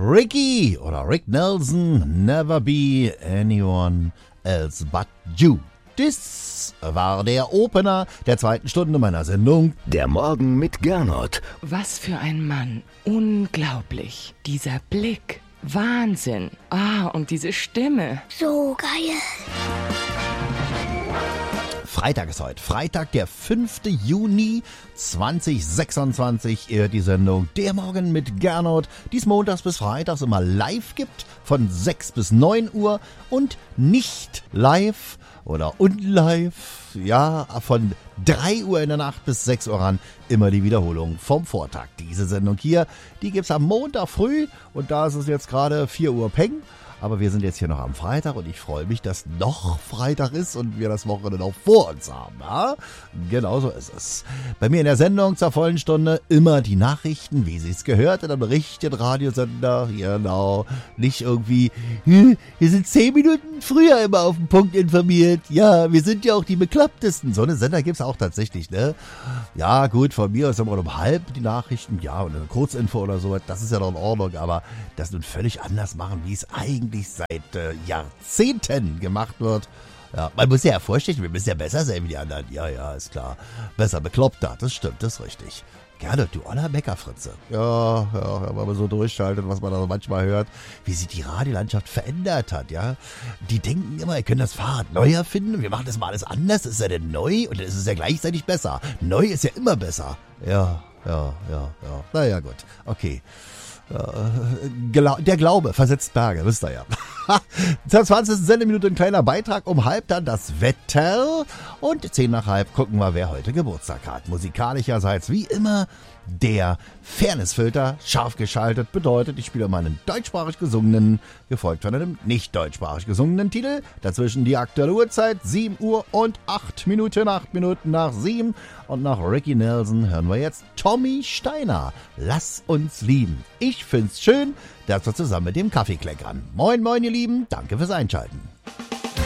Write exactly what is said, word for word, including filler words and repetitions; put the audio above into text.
Ricky oder Rick Nelson, Never Be Anyone Else But You. Das war der Opener der zweiten Stunde meiner Sendung. Der Morgen mit Gernot. Was für ein Mann. Unglaublich. Dieser Blick. Wahnsinn. Ah, und diese Stimme. So geil. Freitag ist heute. Freitag, der fünfte Juni zweitausendsechsundzwanzig. Ihr hört die Sendung Der Morgen mit Gernot, die es montags bis freitags immer live gibt, von sechs bis neun Uhr und nicht live oder unlive, ja, von drei Uhr in der Nacht bis sechs Uhr ran, immer die Wiederholung vom Vortag. Diese Sendung hier, die gibt's am Montag früh und da ist es jetzt gerade vier Uhr Peng. Aber wir sind jetzt hier noch am Freitag und ich freue mich, dass noch Freitag ist und wir das Wochenende noch vor uns haben. Ja? Genau so ist es. Bei mir in der Sendung zur vollen Stunde immer die Nachrichten, wie sie es gehört, in einem richtigen Radiosender. Genau. Nicht irgendwie, wir sind zehn Minuten früher immer auf den Punkt informiert. Ja, wir sind ja auch die Beklopptesten. So eine Sender gibt es auch tatsächlich, ne? Ja, gut, von mir ist immer um halb die Nachrichten. Ja, und eine Kurzinfo oder so. Das ist ja noch in Ordnung, aber das nun völlig anders machen, wie es eigentlich seit äh, Jahrzehnten gemacht wird. Ja, man muss ja hervorstechen, wir müssen ja besser sein wie die anderen. Ja, ja, ist klar. Besser bekloppter, das stimmt, das ist richtig. Gerne, du oller Meckerfritze. Ja, ja, wenn man so durchschaltet, was man da manchmal hört, wie sich die Radiolandschaft verändert hat, ja. Die denken immer, ihr könnt das Fahrrad neu erfinden, wir machen das mal alles anders, das ist ja denn neu und dann ist es ja gleichzeitig besser. Neu ist ja immer besser. Ja, ja, ja, ja. Naja, gut, okay. Der Glaube versetzt Berge, wisst ihr ja. Zur zwanzigsten Sendeminute ein kleiner Beitrag, um halb dann das Wetter und zehn nach halb gucken wir, wer heute Geburtstag hat. Musikalischerseits wie immer der Fairnessfilter, scharf geschaltet, bedeutet, ich spiele mal einen deutschsprachig gesungenen, gefolgt von einem nicht deutschsprachig gesungenen Titel. Dazwischen die aktuelle Uhrzeit, sieben Uhr und acht Minuten, acht Minuten nach sieben. Und nach Ricky Nelson hören wir jetzt Tommy Steiner. Lass uns lieben. Ich find's schön, dass wir zusammen mit dem Kaffee kleckern. Moin, moin, ihr Lieben. Danke fürs Einschalten.